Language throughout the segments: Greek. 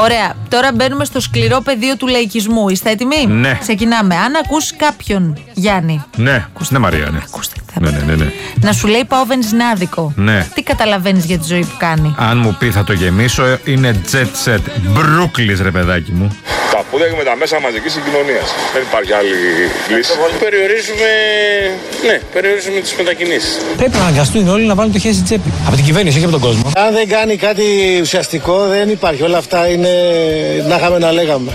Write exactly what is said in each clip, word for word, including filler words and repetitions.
Ωραία. Τώρα μπαίνουμε στο σκληρό πεδίο του λαϊκισμού. Είστε έτοιμοι? Ναι. Ξεκινάμε. Αν ακούς κάποιον, Γιάννη. Ναι, ναι, Μαρία, ναι. Ακούστε, ναι, ναι, ναι, ναι. Να σου λέει πάω βενζινάδικο. Ναι. Τι καταλαβαίνεις για τη ζωή που κάνει? Αν μου πει θα το γεμίσω, είναι jet set. Μπρούκλις, ρε παιδάκι μου. Τα πόδια και με τα μέσα μαζικής συγκοινωνίας. Δεν υπάρχει άλλη λύση. Περιορίζουμε, ναι, περιορίζουμε τις μετακινήσεις. Πρέπει να αναγκαστούν όλοι να βάλουν το χέρι στην τσέπη. Από την κυβέρνηση, όχι από τον κόσμο. Αν δεν κάνει κάτι ουσιαστικό, δεν υπάρχει. Όλα αυτά είναι να είχαμε να λέγαμε.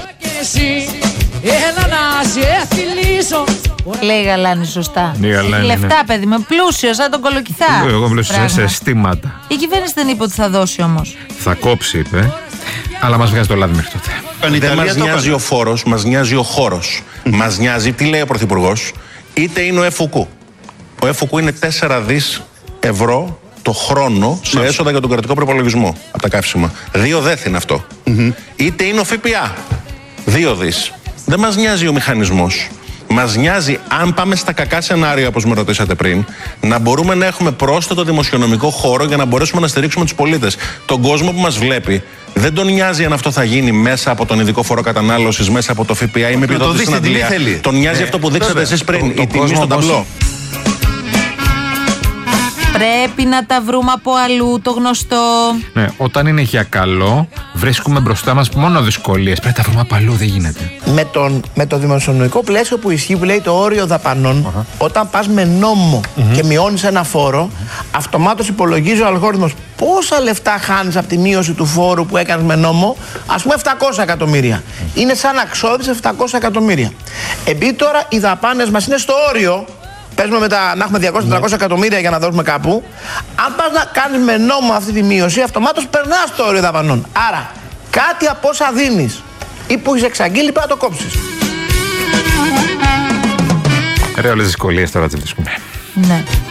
Λέει Γαλάνη σωστά. Η Γαλάνη, λεφτά, ναι. παιδί, με πλούσιο, σαν τον Κολοκυθά. Εγώ πλούσιο σε αισθήματα. Η κυβέρνηση δεν είπε ότι θα δώσει όμως. Θα κόψει, είπε. Αλλά μας βγάζει το λάδι μέχρι τότε. Δεν μας νοιάζει ο φόρος, μας νοιάζει ο χώρος. Μας νοιάζει, τι λέει ο Πρωθυπουργός, είτε είναι ο ΕΦΟΚΟΥ. Ο ΕΦΟΚΟΥ είναι τέσσερα δις ευρώ το χρόνο σε έσοδα για τον κρατικό προπολογισμό από τα καύσιμα. Δύο δέθ είναι αυτό. Mm-hmm. Είτε είναι ο ΦΠΑ. Δύο δις. Δεν μας νοιάζει ο μηχανισμός. Μας νοιάζει, αν πάμε στα κακά σενάρια, όπως με ρωτήσατε πριν, να μπορούμε να έχουμε πρόσθετο δημοσιονομικό χώρο για να μπορέσουμε να στηρίξουμε τους πολίτες. Τον κόσμο που μας βλέπει δεν τον νοιάζει αν αυτό θα γίνει μέσα από τον ειδικό φόρο κατανάλωσης, μέσα από το ΦΠΑ ή με επιδότηση στην αντλία. Τον νοιάζει ε, αυτό που δείξατε εσείς πριν, το, η τιμή στο ταμπλό. Πρέπει να τα βρούμε από αλλού, το γνωστό. Ναι, όταν είναι για καλό, βρίσκουμε μπροστά μας μόνο δυσκολίες. Πρέπει να τα βρούμε από αλλού, δεν γίνεται. Με, τον, με το δημοσιονομικό πλαίσιο που ισχύει, που λέει το όριο δαπανών, uh-huh. όταν πας με νόμο uh-huh. και μειώνεις ένα φόρο, uh-huh. αυτομάτως υπολογίζει ο αλγόριθμος πόσα λεφτά χάνεις από τη μείωση του φόρου που έκανες με νόμο, ας πούμε επτακόσια εκατομμύρια. Uh-huh. Είναι σαν να ξόδεις επτακόσια εκατομμύρια. Επειδή τώρα οι δαπάνες μας είναι στο όριο. Παίζουμε μετά να έχουμε διακόσια με τριακόσια εκατομμύρια για να δώσουμε κάπου. Αν πας να κάνεις με νόμο αυτή τη μείωση, αυτομάτως περνάς το όριο δαπανών. Άρα, κάτι από όσα δίνεις ή που έχεις εξαγγείλει πρέπει να το κόψεις. Ρε, όλες τις δυσκολίες τώρα τις βρίσκουμε. Ναι.